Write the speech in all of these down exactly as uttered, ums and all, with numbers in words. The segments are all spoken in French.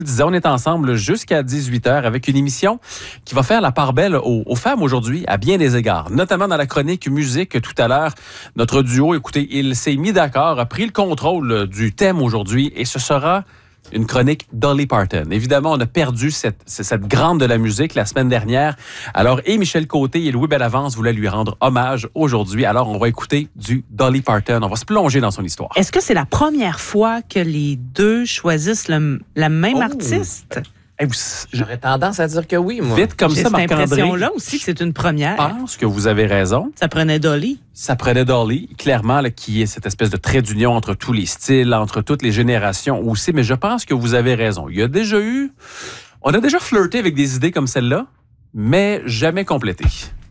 Disons, on est ensemble jusqu'à dix-huit heures avec une émission qui va faire la part belle aux, aux femmes aujourd'hui à bien des égards, notamment dans la chronique musique tout à l'heure. Notre duo, écoutez, il s'est mis d'accord, a pris le contrôle du thème aujourd'hui et ce sera une chronique Dolly Parton. Évidemment, on a perdu cette, cette grande de la musique la semaine dernière. Alors, et Michel Côté et Louis Bellavance voulaient lui rendre hommage aujourd'hui. Alors, on va écouter du Dolly Parton. On va se plonger dans son histoire. Est-ce que c'est la première fois que les deux choisissent le, la même Oh. artiste? Hey, vous, J'aurais tendance à dire que oui, moi. vite comme J'ai ça, cette Marc-André, impression-là aussi que c'est une première. je pense que vous avez raison. Ça prenait Dolly. Ça prenait Dolly, clairement, là, qui est cette espèce de trait d'union entre tous les styles, entre toutes les générations aussi. Mais je pense que vous avez raison. Il y a déjà eu... On a déjà flirté avec des idées comme celle-là, mais jamais complétées.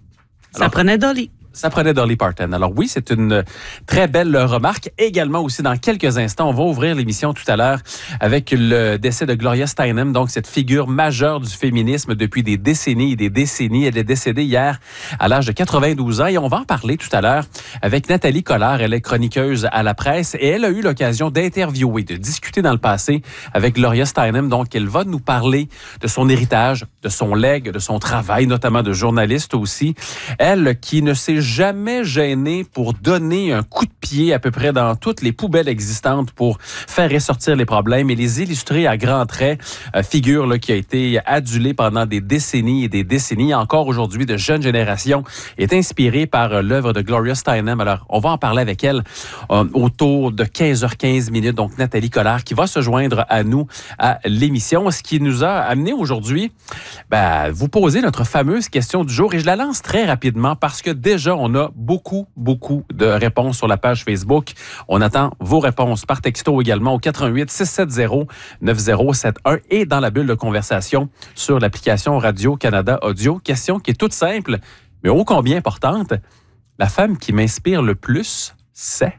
Ça prenait Dolly. Ça prenait Dolly Parton. Alors oui, c'est une très belle remarque. Également aussi, dans quelques instants, on va ouvrir l'émission tout à l'heure avec le décès de Gloria Steinem, donc cette figure majeure du féminisme depuis des décennies et des décennies. Elle est décédée hier à l'âge de quatre-vingt-douze ans et on va en parler tout à l'heure avec Nathalie Collard. Elle est chroniqueuse à la presse et elle a eu l'occasion d'interviewer, de discuter dans le passé avec Gloria Steinem. Donc, elle va nous parler de son héritage, de son legs, de son travail, notamment de journaliste aussi. Elle qui ne s'est jamais gênée pour donner un coup de pied à peu près dans toutes les poubelles existantes pour faire ressortir les problèmes et les illustrer à grands traits. Euh, figure là, qui a été adulée pendant des décennies et des décennies. Encore aujourd'hui, de jeunes générations est inspirée par euh, l'œuvre de Gloria Steinem. Alors, on va en parler avec elle euh, autour de quinze heures quinze minutes. Donc, Nathalie Collard qui va se joindre à nous à l'émission. Ce qui nous a amené aujourd'hui, ben, vous poser notre fameuse question du jour et je la lance très rapidement parce que déjà, on a beaucoup, beaucoup de réponses sur la page Facebook. On attend vos réponses par texto également au quatre un huit six sept zéro neuf zéro sept un et dans la bulle de conversation sur l'application Radio-Canada Audio. Question qui est toute simple, mais ô combien importante. La femme qui m'inspire le plus, c'est...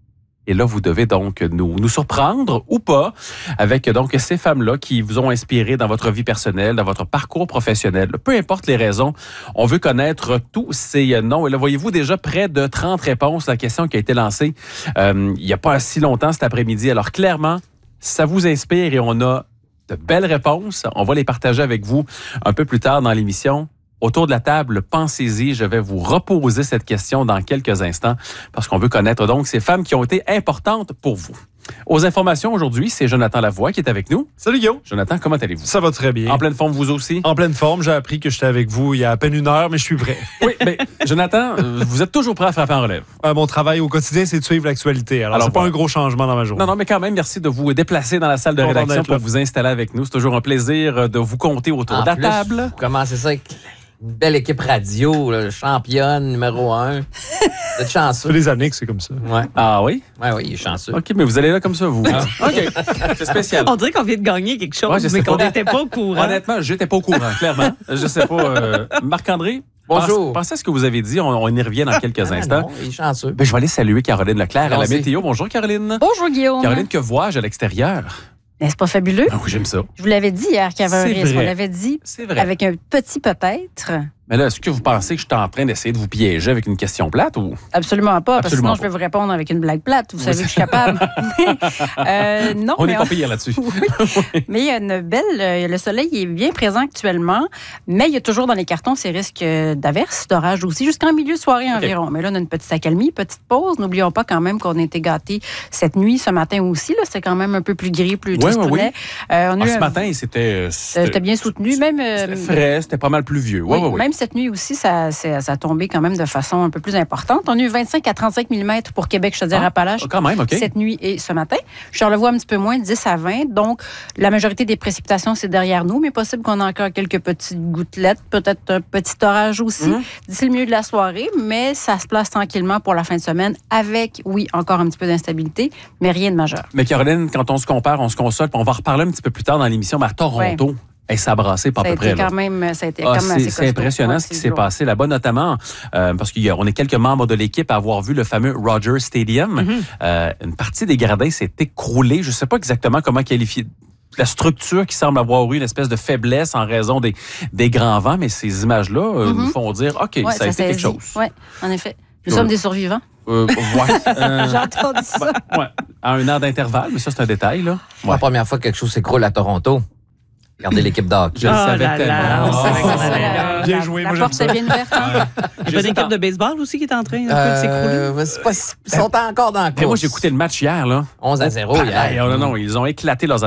Et là, vous devez donc nous, nous surprendre ou pas avec donc ces femmes-là qui vous ont inspiré dans votre vie personnelle, dans votre parcours professionnel. Peu importe les raisons, on veut connaître tous ces noms. Et là, voyez-vous déjà près de trente réponses à la question qui a été lancée euh, il n'y a pas si longtemps cet après-midi. Alors clairement, ça vous inspire et on a de belles réponses. On va les partager avec vous un peu plus tard dans l'émission. Autour de la table, pensez-y, je vais vous reposer cette question dans quelques instants parce qu'on veut connaître donc ces femmes qui ont été importantes pour vous. Aux informations aujourd'hui, c'est Jonathan Lavoie qui est avec nous. Salut Guillaume. Jonathan, comment allez-vous? Ça va très bien. En pleine forme, vous aussi? En pleine forme, j'ai appris que j'étais avec vous il y a à peine une heure, mais je suis prêt. Oui, mais Jonathan, vous êtes toujours prêt à frapper en relève. Euh, mon travail au quotidien, c'est de suivre l'actualité. Alors, Alors, c'est pas voilà. un gros changement dans ma journée. Non, non, mais quand même, merci de vous déplacer dans la salle de Content rédaction d'être pour là. vous installer avec nous. C'est toujours un plaisir de vous compter autour En de la plus, table. Vous commencez ça avec une belle équipe radio, là, championne numéro un. Vous êtes Ça chanceux. fait des années que c'est comme ça. Ouais. Ah oui? Ouais, oui, il est chanceux. OK, mais vous allez là comme ça, vous. OK, c'est spécial. On dirait qu'on vient de gagner quelque chose, Ouais, je sais mais qu'on pas. n'était pas au courant. Honnêtement, j'étais pas au courant, clairement. Je sais pas. euh, Marc-André? Bonjour. Pensez à ce que vous avez dit. On, on y revient dans quelques Ah, instants. non, il est chanceux. Ben, je vais aller saluer Caroline Leclerc à la Allons-y. météo. Bonjour, Caroline. Bonjour Guillaume. Caroline, que vois-je à l'extérieur? N'est-ce pas fabuleux? Ah oui, j'aime ça. Je vous l'avais dit hier qu'il y avait un C'est risque. vrai. On l'avait dit C'est vrai. avec un petit peut-être. Mais là, est-ce que vous pensez que je suis en train d'essayer de vous piéger avec une question plate ou... Absolument pas, parce que Absolument sinon je pas. vais vous répondre avec une blague plate. Vous savez que je suis capable. euh, non, On mais est pas pire là-dessus. Oui. Mais il y a une belle. euh, Le soleil est bien présent actuellement, mais il y a toujours dans les cartons ces risques d'averses, d'orage aussi, jusqu'en milieu de soirée OK. environ. Mais là, on a une petite accalmie, petite pause. N'oublions pas quand même qu'on a été gâtés cette nuit, ce matin aussi. Là, c'était quand même un peu plus gris, plus Oui, tristounet. oui, oui. Euh, on a Ah, eu ce un- matin, c'était... euh, C'était bien soutenu, même. euh, C'était frais, c'était pas mal pluvieux. Oui, Oui, oui, oui. même cette nuit aussi, ça, ça, ça a tombé quand même de façon un peu plus importante. On a eu vingt-cinq à trente-cinq millimètres pour Québec, je te dirais, Ah, Appalaches. Quand même, OK. Cette nuit et ce matin. Charlevoix, un petit peu moins, dix à vingt. Donc, la majorité des précipitations, c'est derrière nous, mais possible qu'on ait encore quelques petites gouttelettes, peut-être un petit orage aussi, Mhm. d'ici le milieu de la soirée, mais ça se place tranquillement pour la fin de semaine avec, oui, encore un petit peu d'instabilité, mais rien de majeur. Mais Caroline, quand on se compare, on se console, puis on va reparler un petit peu plus tard dans l'émission, mais à Toronto, hey, ça a brassé pas Ça à a peu été près. là. quand même, ça a été Ah, quand même c'est assez c'est costaud. impressionnant Ouais, ce qui c'est s'est lourd. passé là-bas, notamment euh, parce qu'on est quelques membres de l'équipe à avoir vu le fameux Rogers Stadium. Mm-hmm. Euh, une partie des gradins s'est écroulée. Je ne sais pas exactement comment qualifier la structure qui semble avoir eu une espèce de faiblesse en raison des, des grands vents, mais ces images-là euh, Mm-hmm. nous font dire, OK, Ouais, ça a été quelque saisit. chose. Oui, en effet. Nous Ouais. sommes des survivants. Euh, ouais, euh, J'ai entendu ça. ouais, à un an d'intervalle, mais ça, c'est un détail. Là. C'est pas la première fois que quelque chose s'écroule à Toronto. Regardez l'équipe d'hockey. Je le Oh savais là là, tellement. on savait Oh. qu'on allait là. La- Bien la- joué, La moi, porte j'aime est bien ouverte. hein? Il n'y a pas J'hésite d'équipe en- de baseball aussi qui est en train un peu de s'écrouler? Euh, c'est pas- ils sont encore dans la Mais moi, course. j'ai écouté le match hier, là. onze à zéro Oh, hier. non, non, ils ont éclaté leurs